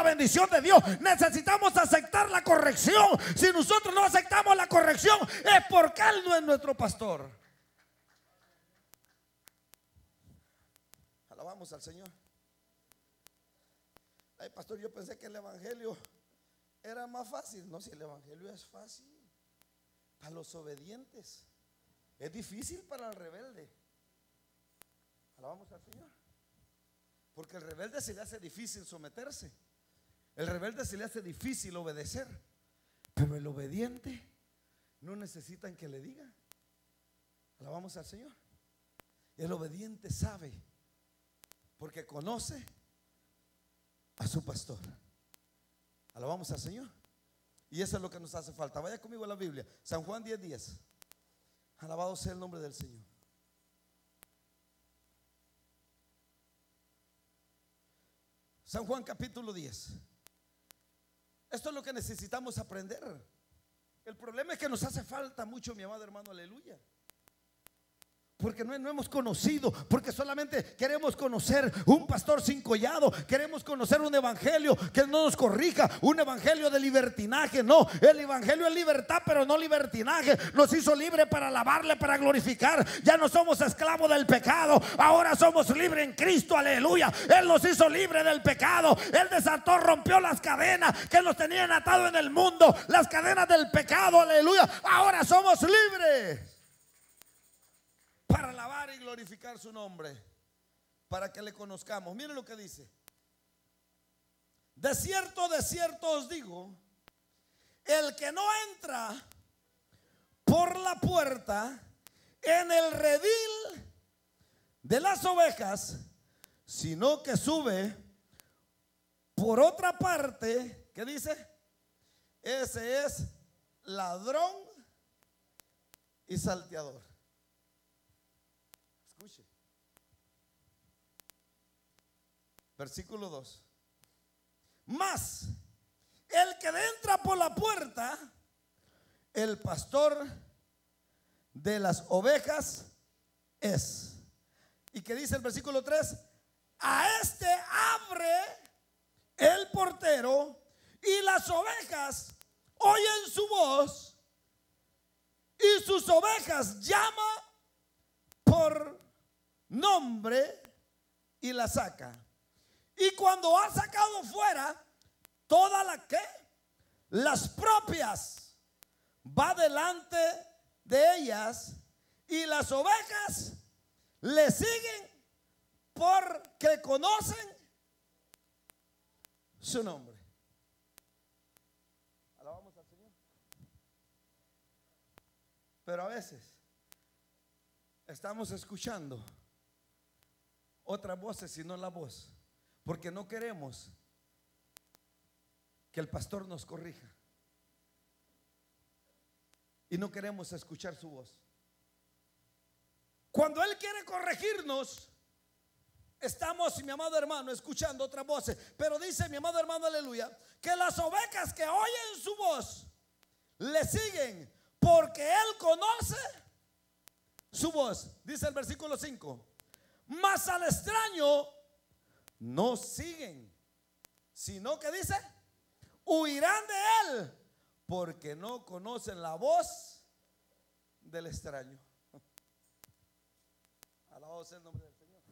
la bendición de Dios. Necesitamos aceptar la corrección. Si nosotros no aceptamos la corrección, es porque Él no es nuestro pastor. Alabamos al Señor. Ay, pastor, yo pensé que el evangelio era más fácil. No, si el evangelio es fácil para los obedientes, es difícil para el rebelde. Alabamos al Señor. Porque el rebelde se le hace difícil someterse, el rebelde se le hace difícil obedecer, pero el obediente no necesitan que le digan. Alabamos al Señor. El obediente sabe, porque conoce a su pastor. Alabamos al Señor. Y eso es lo que nos hace falta. Vaya conmigo a la Biblia, San Juan 10:10. Alabado sea el nombre del Señor. San Juan capítulo 10. Esto es lo que necesitamos aprender. El problema es que nos hace falta mucho, mi amado hermano, aleluya. Porque no hemos conocido, porque solamente queremos conocer un pastor sin collado, queremos conocer un evangelio que no nos corrija, un evangelio de libertinaje. No, el evangelio es libertad, pero no libertinaje. Nos hizo libre para alabarle, para glorificar. Ya no somos esclavos del pecado, ahora somos libres en Cristo, aleluya. Él nos hizo libre del pecado. Él desató, rompió las cadenas que nos tenían atados en el mundo, las cadenas del pecado, aleluya. Ahora somos libres para alabar y glorificar su nombre, para que le conozcamos. Miren lo que dice: de cierto os digo, el que no entra por la puerta en el redil de las ovejas, sino que sube por otra parte, ¿qué dice? Ese es ladrón y salteador. Escuche. Versículo 2. Mas el que entra por la puerta, el pastor de las ovejas es. ¿Y qué dice el versículo 3? A este abre el portero, y las ovejas oyen su voz, y sus ovejas llama por nombre y la saca. Y cuando ha sacado fuera todas las propias, va delante de ellas, y las ovejas le siguen porque conocen su nombre. Alabamos al Señor. Pero a veces estamos escuchando otras voces sino la voz, porque no queremos que el pastor nos corrija y no queremos escuchar su voz. Cuando Él quiere corregirnos, estamos, mi amado hermano, escuchando otras voces. Pero dice mi amado hermano, aleluya, que las ovejas que oyen su voz le siguen porque Él conoce su voz. Dice el versículo 5: mas al extraño no siguen, sino que dice, huirán de él, porque no conocen la voz del extraño. Alabado sea el nombre del Señor.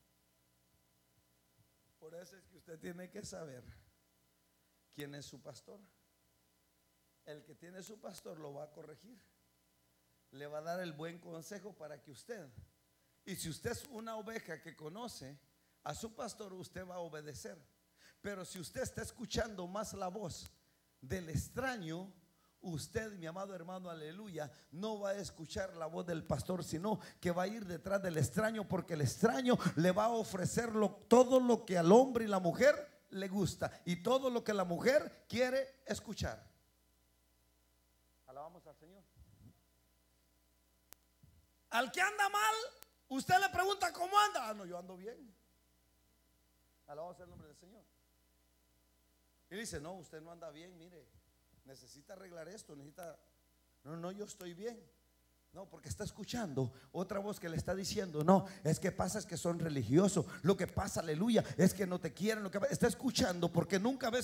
Por eso es que usted tiene que saber quién es su pastor. El que tiene su pastor lo va a corregir, le va a dar el buen consejo para que usted, y si usted es una oveja que conoce a su pastor, usted va a obedecer. Pero si usted está escuchando más la voz del extraño, usted, mi amado hermano, aleluya, no va a escuchar la voz del pastor, sino que va a ir detrás del extraño, porque el extraño le va a ofrecer todo lo que al hombre y la mujer le gusta y todo lo que la mujer quiere escuchar. Alabamos al Señor. Al que anda mal, usted le pregunta cómo anda. Ah, no, yo ando bien. Alabamos el nombre del Señor. Y dice, no, usted no anda bien, mire, necesita arreglar esto, necesita. No, yo estoy bien. No, porque está escuchando otra voz que le está diciendo, no, es que pasa es que son religiosos. Lo que pasa, aleluya, es que no te quieren. Lo que está escuchando porque nunca ves